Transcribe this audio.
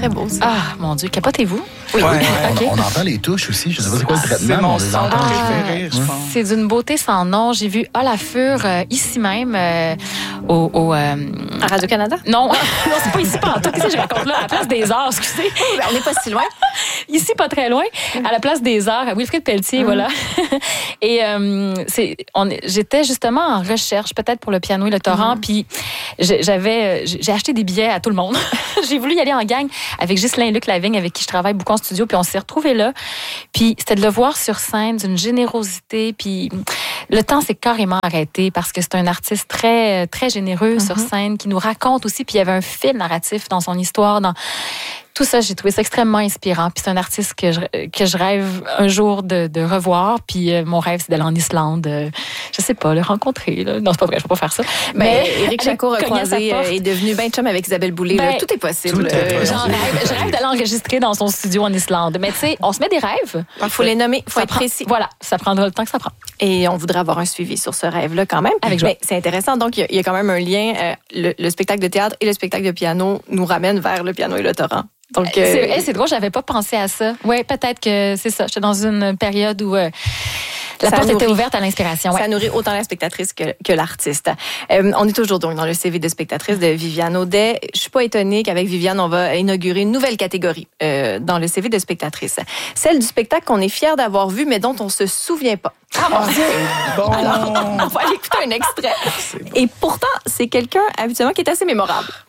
très beau, ça. Ah, mon Dieu, capotez-vous? Oui. Ouais, Okay. on entend les touches aussi. Je ne sais pas c'est quoi le traitement. C'est mon on les son entend. préféré, je pense. C'est d'une beauté sans nom. J'ai vu Olafur ici même À Radio-Canada? Non, non, c'est pas ici, pas en tout. Qu'est-ce que je raconte là? À la place des Arts, excusez. On n'est pas si loin. Ici, pas très loin, à la place des Arts, à Wilfrid Pelletier, voilà. Et j'étais justement en recherche, peut-être pour le piano et le torrent, puis j'ai acheté des billets à tout le monde. J'ai voulu y aller en gang avec Ghislain Luc Lavigne, avec qui je travaille beaucoup en studio, puis on s'est retrouvés là. Puis c'était de le voir sur scène, d'une générosité, puis le temps s'est carrément arrêté parce que c'est un artiste très, très généreux sur scène, qui nous raconte aussi, puis il y avait un fil narratif dans son histoire, dans tout ça, j'ai trouvé ça extrêmement inspirant. Puis c'est un artiste que je rêve un jour de revoir. Puis mon rêve, c'est d'aller en Islande. Je sais pas, le rencontrer. Là. Non, c'est pas vrai, je peux pas faire ça. Mais Éric Jacquot-Croisé est devenu ben chum avec Isabelle Boulay. Là. Tout est possible. Je rêve d'aller enregistrer dans son studio en Islande. Mais tu sais, on se met des rêves. Il faut les nommer, il faut être précis. Voilà, ça prendra le temps que ça prend. Et on voudrait avoir un suivi sur ce rêve-là quand même. Avec joie. Mais c'est intéressant. Donc, il y a quand même un lien. Le spectacle de théâtre et le spectacle de piano nous ramènent vers le piano et le torrent. Donc, c'est drôle, j'avais pas pensé à ça. Oui, peut-être que c'est ça. J'étais dans une période où la porte était ouverte à l'inspiration. Ouais. Ça nourrit autant la spectatrice que l'artiste. On est toujours donc dans le CV de spectatrice de Viviane Audet. Je suis pas étonnée qu'avec Viviane, on va inaugurer une nouvelle catégorie dans le CV de spectatrice. Celle du spectacle qu'on est fier d'avoir vu, mais dont on se souvient pas. Ah, mon Dieu! Bon. Alors, on va aller écouter un extrait. Bon. Et pourtant, c'est quelqu'un, habituellement, qui est assez mémorable.